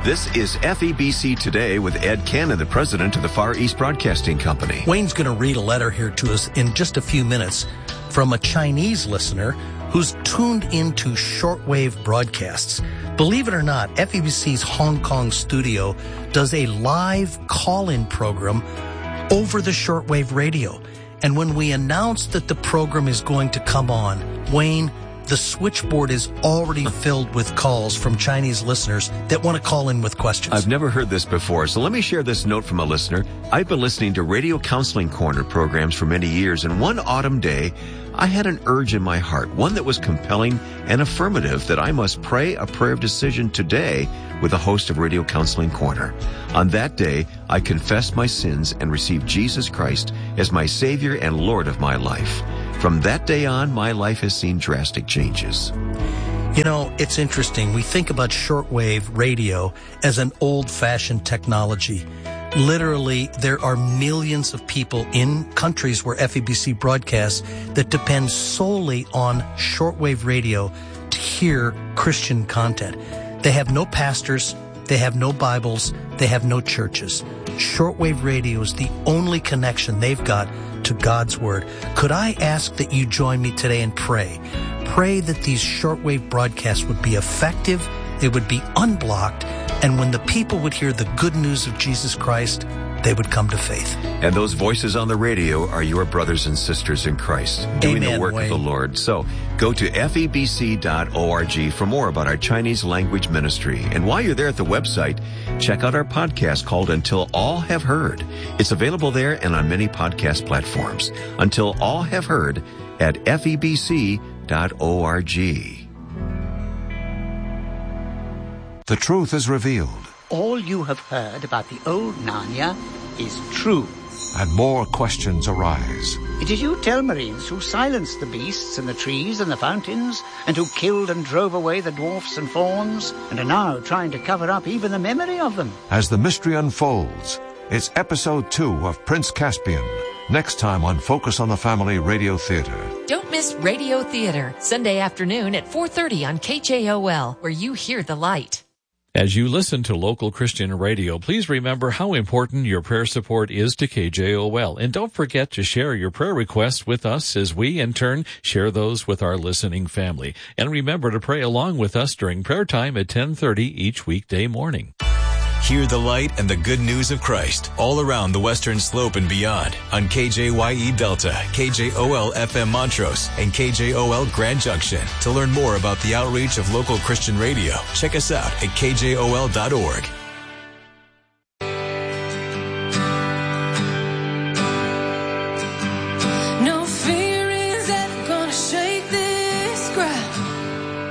This is FEBC Today with Ed Cannon, the president of the Far East Broadcasting Company. Wayne's going to read a letter here to us in just a few minutes from a Chinese listener who's tuned into shortwave broadcasts. Believe it or not, FEBC's Hong Kong studio does a live call-in program over the shortwave radio. And when we announced that the program is going to come on, Wayne, the switchboard is already filled with calls from Chinese listeners that want to call in with questions. I've never heard this before, so let me share this note from a listener. I've been listening to Radio Counseling Corner programs for many years, and one autumn day, I had an urge in my heart, one that was compelling and affirmative, that I must pray a prayer of decision today with the host of Radio Counseling Corner. On that day, I confessed my sins and received Jesus Christ as my Savior and Lord of my life. From that day on, my life has seen drastic changes. You know, it's interesting. We think about shortwave radio as an old-fashioned technology. Literally, there are millions of people in countries where FEBC broadcasts that depend solely on shortwave radio to hear Christian content. They have no pastors, they have no Bibles, they have no churches. Shortwave radio is the only connection they've got to God's Word. Could I ask that you join me today and pray? Pray that these shortwave broadcasts would be effective, they would be unblocked, and when the people would hear the good news of Jesus Christ, they would come to faith. And those voices on the radio are your brothers and sisters in Christ, doing Amen, the work Wayne. of the Lord. So go to febc.org for more about our Chinese language ministry. And while you're there at the website, check out our podcast called Until All Have Heard. It's available there and on many podcast platforms. Until All Have Heard at febc.org. The truth is revealed. All you have heard about the old Narnia is true. And more questions arise. It is you Telmarines who silenced the beasts and the trees and the fountains, and who killed and drove away the dwarfs and fauns, and are now trying to cover up even the memory of them. As the mystery unfolds, it's episode 2 of Prince Caspian. Next time on Focus on the Family Radio Theater. Don't miss Radio Theater, Sunday afternoon at 4:30 on KJOL, where you hear the light. As you listen to local Christian radio, please remember how important your prayer support is to KJOL. And don't forget to share your prayer requests with us as we, in turn, share those with our listening family. And remember to pray along with us during prayer time at 10:30 each weekday morning. Hear the light and the good news of Christ all around the Western Slope and beyond on KJYE Delta, KJOL FM Montrose, and KJOL Grand Junction. To learn more about the outreach of local Christian radio, check us out at KJOL.org.